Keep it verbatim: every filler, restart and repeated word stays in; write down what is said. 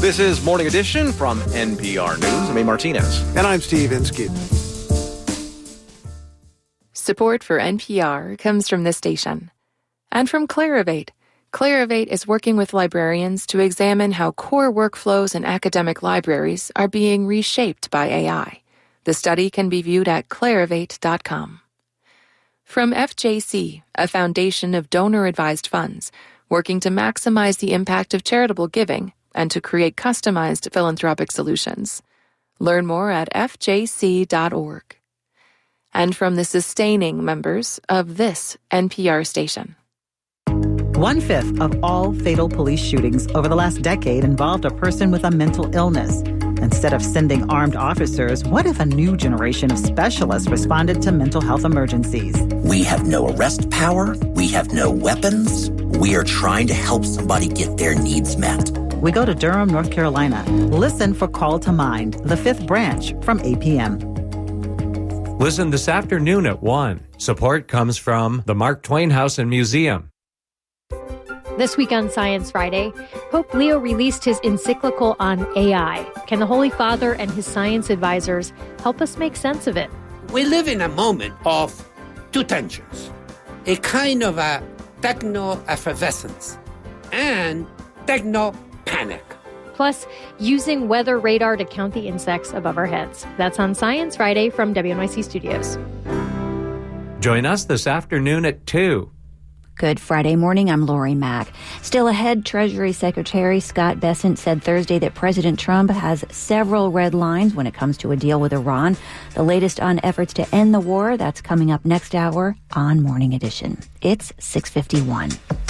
This is Morning Edition from N P R News. I'm A. Martinez. And I'm Steve Inskeep. Support for N P R comes from this station. And from Clarivate. Clarivate is working with librarians to examine how core workflows in academic libraries are being reshaped by A I. The study can be viewed at clarivate dot com. From F J C, a foundation of donor-advised funds, working to maximize the impact of charitable giving and to create customized philanthropic solutions. Learn more at f j c dot org. And from the sustaining members of this N P R station. One-fifth of all fatal police shootings over the last decade involved a person with a mental illness. Instead of sending armed officers, what if a new generation of specialists responded to mental health emergencies? We have no arrest power. We have no weapons. We are trying to help somebody get their needs met. We go to Durham, North Carolina. Listen for Call to Mind, the fifth branch from eight p.m. Listen this afternoon at one. Support comes from the Mark Twain House and Museum. This week on Science Friday, Pope Leo released his encyclical on A I. Can the Holy Father and his science advisors help us make sense of it? We live in a moment of two tensions, a kind of a techno-effervescence and techno-panic. Plus, using weather radar to count the insects above our heads. That's on Science Friday from W N Y C Studios. Join us this afternoon at two. Good Friday morning. I'm Lori Mack. Still ahead, Treasury Secretary Scott Bessent said Thursday that President Trump has several red lines when it comes to a deal with Iran. The latest on efforts to end the war, that's coming up next hour on Morning Edition. It's six fifty-one.